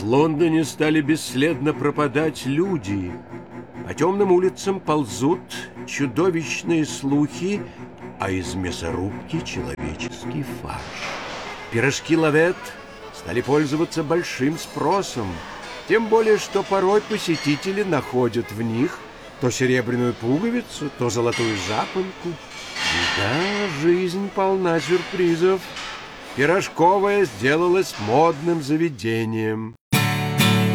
Лондоне стали бесследно пропадать люди. По темным улицам ползут чудовищные слухи, а из мясорубки человеческий фарш. Пирожки Лавет стали пользоваться большим спросом, тем более, что порой посетители находят в них то серебряную пуговицу, то золотую запонку. И да, жизнь полна сюрпризов. Пирожковая сделалась модным заведением.